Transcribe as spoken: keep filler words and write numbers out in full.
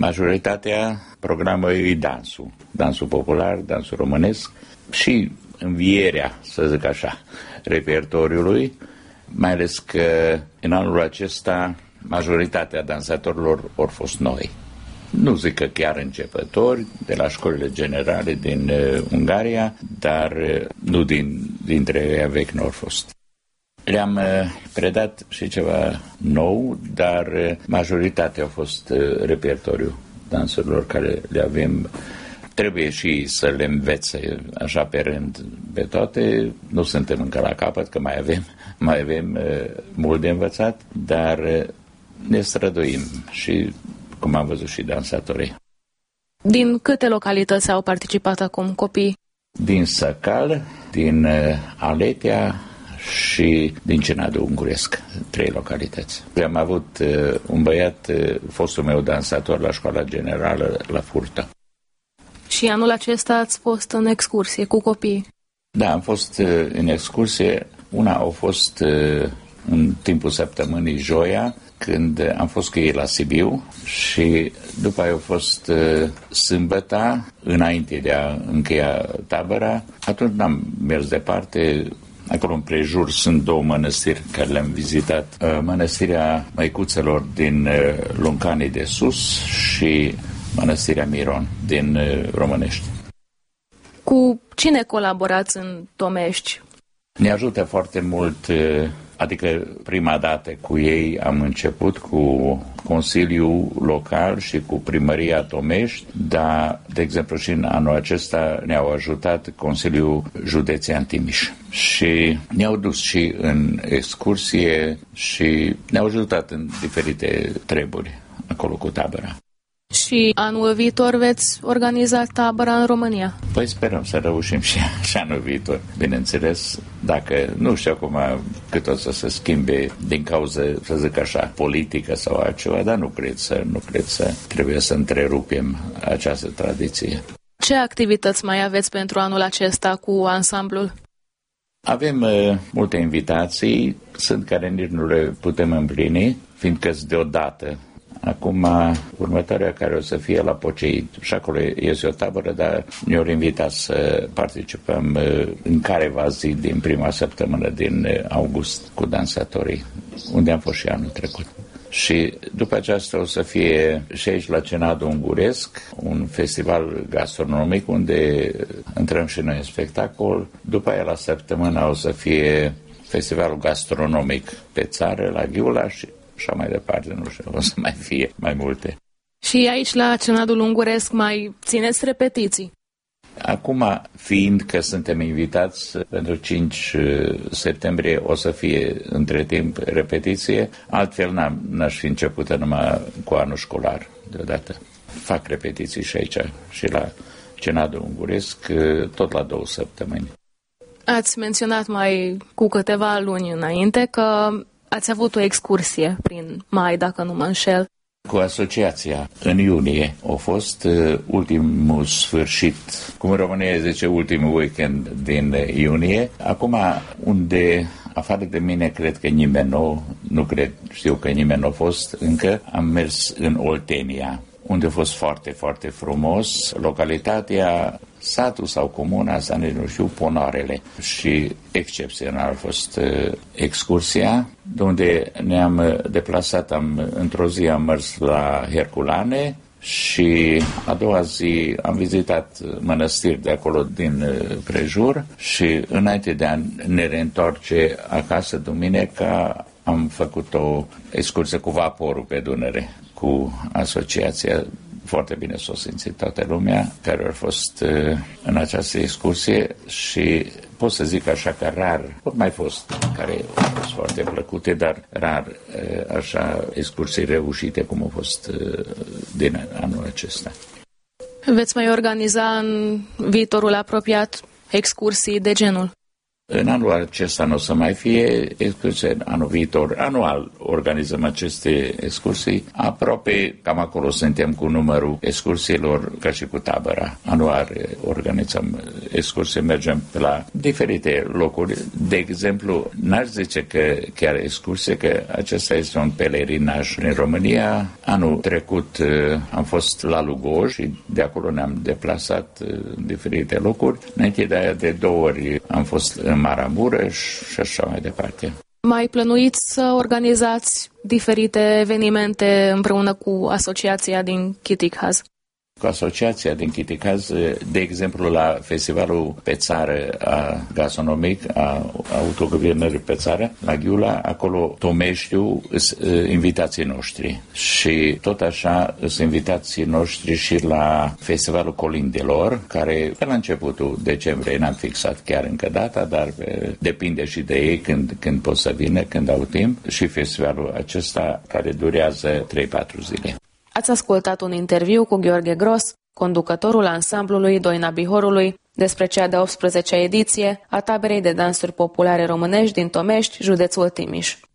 Majoritatea programului e dansul, dansul popular, dansul românesc și învierea, să zic așa, repertoriului, mai ales că în anul acesta majoritatea dansatorilor au fost noi. Nu zic că chiar începători, de la școlile generale din uh, Ungaria, dar uh, nu din, dintre ei vechi n-au fost. Le-am uh, predat și ceva nou, dar uh, majoritatea au fost uh, repertoriu dansurilor care le avem. Trebuie și să le învețe așa pe rând pe toate. Nu suntem încă la capăt, că mai avem, mai avem uh, mult de învățat, dar uh, ne străduim și, cum am văzut, și dansatorii. Din câte localități au participat acum copii? Din Săcal, din uh, Aletea și din Cenadul Unguresc, trei localități. Am avut uh, un băiat, uh, fostul meu dansator la școala generală la Furtă. Și anul acesta ați fost în excursie cu copii? Da, am fost uh, în excursie. Una a fost uh, în timpul săptămânii joia, când am fost cu ei la Sibiu și după aia a fost uh, sâmbăta, înainte de a încheia tabăra. Atunci n-am mers departe. Acolo în prejur sunt două mănăstiri care le-am vizitat. Uh, mănăstirea Măicuțelor din uh, Luncanii de Sus și Mănăstirea Miron din uh, Românești. Cu cine colaborați în Tomești? Ne ajută foarte mult, uh, adică prima dată cu ei am început cu Consiliul Local și cu Primăria Tomești, dar, de exemplu, și în anul acesta ne-au ajutat Consiliul Județean Timiș. Și ne-au dus și în excursie și ne-au ajutat în diferite treburi acolo cu tabăra. Și anul viitor veți organiza tabăra în România? Păi sperăm să reușim și, și anul viitor. Bineînțeles, dacă nu știu acum cât o să se schimbe din cauza, să zic așa, politică sau altceva, dar nu cred să, nu cred să trebuie să întrerupem această tradiție. Ce activități mai aveți pentru anul acesta cu ansamblul? Avem uh, multe invitații, sunt care nici nu le putem împlini, fiindcă-s deodată. Acum, următoarea care o să fie la Pocei, și acolo este o tabără, dar ne-au invitat să participăm în careva zi din prima săptămână din august cu dansatorii, unde am fost și anul trecut. Și după aceasta o să fie și aici la Cenadul Unguresc, un festival gastronomic unde intrăm și noi în spectacol. După aia la săptămâna o să fie festivalul gastronomic pe țară, la Ghiula și așa mai departe, nu știu, o să mai fie mai multe. Și aici la Cenadul Unguresc mai țineți repetiții? Acum, fiind că suntem invitați pentru cinci septembrie, o să fie între timp repetiție, altfel n-am, n-aș fi începută numai cu anul școlar deodată. Fac repetiții și aici, și la Cenadul Unguresc, tot la două săptămâni. Ați menționat mai cu câteva luni înainte că ați avut o excursie prin mai, dacă nu mă înșel. Cu asociația, în iunie, a fost uh, ultimul sfârșit, cum în România zice, ultimul weekend din iunie. Acum, unde, afară de mine, cred că nimeni nu, nu cred, știu că nimeni nu a fost încă, am mers în Oltenia, unde a fost foarte, foarte frumos. Localitatea, satul sau comuna, asta nu știu, Ponoarele. Și excepțional a fost uh, excursia, de unde ne-am deplasat, am, într-o zi am mers la Herculane și a doua zi am vizitat mănăstiri de acolo din uh, prejur și înainte de a ne reîntoarce acasă duminica am făcut o excursie cu vaporul pe Dunăre, cu asociația. Foarte bine s-a simțit toată lumea care a fost uh, în această excursie și pot să zic așa că rar, pot mai fost care au fost foarte plăcute, dar rar uh, așa excursii reușite cum au fost uh, din anul acesta. Veți mai organiza în viitorul apropiat excursii de genul? În anul acesta nu o să mai fie excursie, în anul viitor, anual organizăm aceste excursii. Aproape cam acolo suntem cu numărul excursiilor ca și cu tabăra. Anual organizăm excursii, mergem pe la diferite locuri. De exemplu, n-aș zice că chiar excursie, că acesta este un pelerinaj în România. Anul trecut am fost la Lugoj și de acolo ne-am deplasat în diferite locuri. Înainte de aia, de două ori am fost în Maramureș și așa mai departe. Mai plănuiți să organizați diferite evenimente împreună cu asociația din Chitikhaz? Cu asociația din Chitikhaz, de exemplu, la festivalul pe țară a gastronomic, a autoguvernării pe țară, la Ghiula, acolo Tomeștiu sunt invitații noștri. Și tot așa sunt invitații noștri și la festivalul Colindelor, care pe la începutul decembrie n-am fixat chiar încă data, dar depinde și de ei când, când pot să vină, când au timp. Și festivalul acesta care durează trei patru zile. Ați ascultat un interviu cu Gheorghe Gros, conducătorul ansamblului Doina Bihorului, despre cea de-a optsprezecea ediție a taberei de dansuri populare românești din Tomești, județul Timiș.